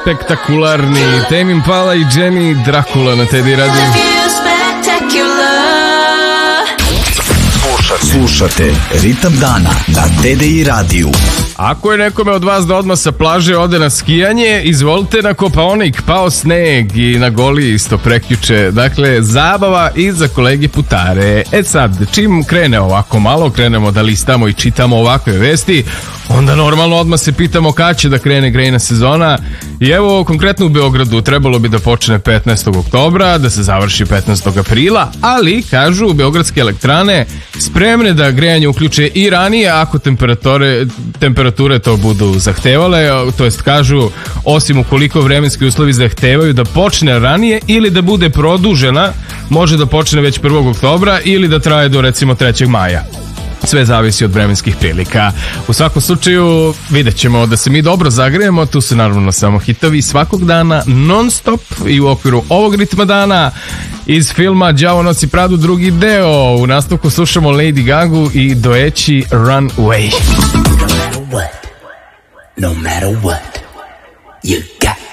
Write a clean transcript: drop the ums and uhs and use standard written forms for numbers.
spektakularni Tame Impala i Jenny Dracula na Teddy Radio. Slušate Ritam dana na Teddy Radio. Ako je nekome od vas da odmah sa plaže ode na skijanje, izvolite na Kopaonik, pao sneg i na Goli isto prekjuče. Dakle, zabava i za kolege putare. Sad, čim krene ovako malo, krenemo da listamo i čitamo ovakve vesti, onda normalno odmah se pitamo kada će da krene grejna sezona. I evo, konkretno u Beogradu trebalo bi da počne 15. oktobra, da se završi 15. aprila, ali, kažu, Beogradske elektrane spremne da grejanje uključe i ranije ako temperature to budu zahtevale, to jest kažu, osim ukoliko vremenski uslovi zahtevaju da počne ranije ili da bude produžena, može da počne već 1. oktobra ili da traje do recimo 3. maja. Sve zavisi od vremenskih prilika. U svakom slučaju vidjet ćemo da se mi dobro zagrejemo. Tu su naravno samo hitovi svakog dana non stop i u okviru ovog ritma dana iz filma Đavo nosi Pradu drugi deo. U nastavku slušamo Lady Gagu i Doeći Runway. No matter what, you